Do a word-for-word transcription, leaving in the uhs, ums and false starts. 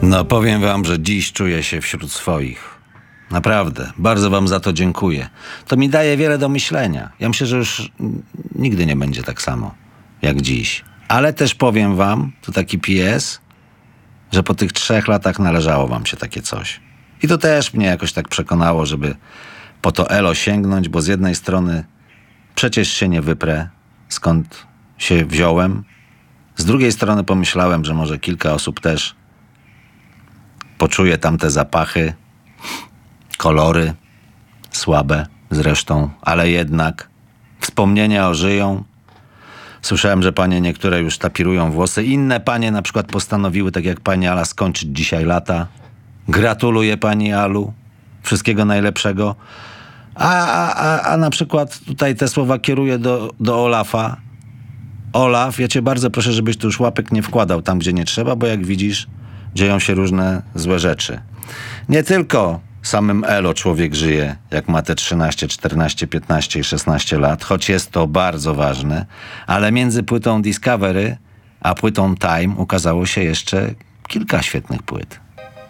No powiem wam, że dziś czuję się wśród swoich. Naprawdę, bardzo wam za to dziękuję. To mi daje wiele do myślenia. Ja myślę, że już nigdy nie będzie tak samo jak dziś. Ale też powiem wam, to taki P S, że po tych trzech latach należało wam się takie coś. I to też mnie jakoś tak przekonało, żeby po to elo sięgnąć, bo z jednej strony przecież się nie wyprę, skąd się wziąłem. Z drugiej strony pomyślałem, że może kilka osób też poczuje tamte zapachy, kolory, słabe zresztą, ale jednak wspomnienia ożyją. Słyszałem, że panie niektóre już tapirują włosy. Inne panie na przykład postanowiły, tak jak pani Ala, skończyć dzisiaj lata. Gratuluję pani Alu. Wszystkiego najlepszego. A, a, a, a na przykład tutaj te słowa kieruję do, do Olafa. Olaf, ja cię bardzo proszę, żebyś tu już łapek nie wkładał tam, gdzie nie trzeba, bo jak widzisz, dzieją się różne złe rzeczy. Nie tylko samym elo człowiek żyje, jak ma te trzynaście, czternaście, piętnaście i szesnaście lat, choć jest to bardzo ważne, ale między płytą Discovery a płytą Time ukazało się jeszcze kilka świetnych płyt.